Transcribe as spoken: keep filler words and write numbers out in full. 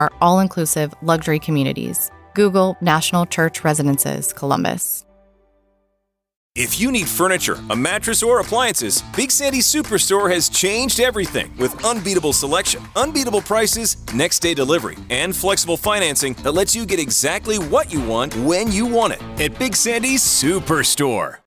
our all-inclusive luxury communities. Google National Church Residences, Columbus. If you need furniture, a mattress, or appliances, Big Sandy's Superstore has changed everything with unbeatable selection, unbeatable prices, next-day delivery, and flexible financing that lets you get exactly what you want when you want it at Big Sandy's Superstore.